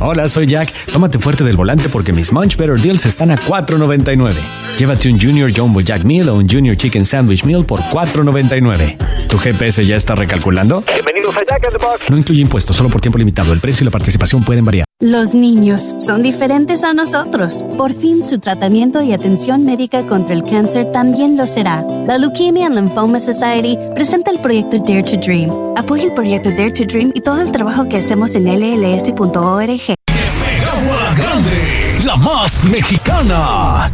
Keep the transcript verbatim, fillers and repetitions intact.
Hola, soy Jack. Tómate fuerte del volante porque mis Munch Better Deals están a cuatro noventa y nueve. Llévate un Junior Jumbo Jack Meal o un Junior Chicken Sandwich Meal por cuatro noventa y nueve. ¿Tu G P S ya está recalculando? Bienvenidos a Jack in the Box. No incluye impuestos, solo por tiempo limitado. El precio y la participación pueden variar. Los niños son diferentes a nosotros. Por fin su tratamiento y atención médica contra el cáncer también lo será. La Leukemia and Lymphoma Society presenta el proyecto Dare to Dream. Apoya el proyecto Dare to Dream y todo el trabajo que hacemos en L L S punto org. La grande, la más mexicana,